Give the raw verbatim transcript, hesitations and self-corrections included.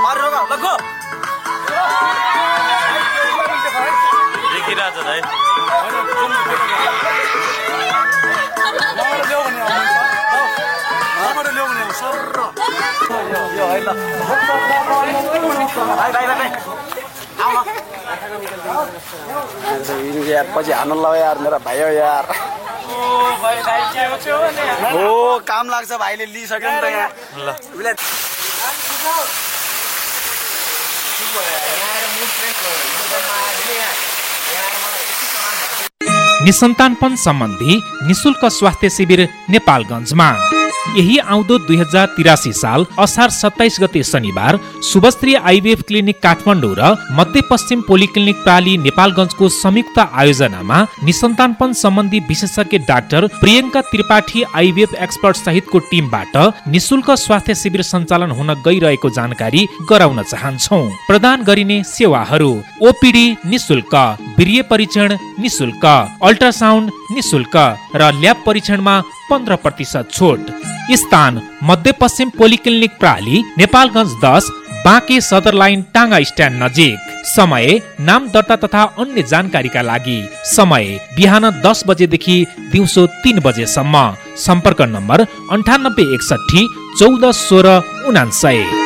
यार पछि हान्नु ल यार मेरा भाइ हो यार हो काम लाग्छ भाइले लिइसक्यो नि त यहाँ ल निसन्तानपन सम्बन्धी निशुल्क स्वास्थ्य शिविर नेपालगञ्जमा यही आउँदो दुई हजार तिरासी साल असार सत्ताइस गते शनिबार शुभश्री आइभीएफ क्लिनिक काठमाडौँ र मध्यपश्चिम पोलिक्लिनिक प्राली नेपालगञ्जको संयुक्त आयोजनामा निसन्तानपन सम्बन्धी विशेषज्ञ doctor Priyanka Tripathi IVF expert सहितको टिमबाट निशुल्क स्वास्थ्य शिविर सञ्चालन हुन गइरहेको जानकारी गराउन चाहन्छौं। प्रदान गरिने सेवाहरू ओपीडी निशुल्क, वीर्य परीक्षण निशुल्क, अल्ट्रासाउन्ड निशुल्क र ल्याब परीक्षणमा पन्ध्र प्रतिशत छुट। स्थान मध्यपश्चिम पोलिक्लिनिक प्राली नेपालगञ्ज दस बाँके सदर लाइन टाङ्गा स्ट्यान्ड नजिक। समय नाम दर्ता तथा अन्य जानकारीका लागि समय बिहान दस बजेदेखि दिउँसो तीन बजेसम्म। सम्पर्क नम्बर अन्ठानब्बे एकसठी चौध सोह्र उनान्सय।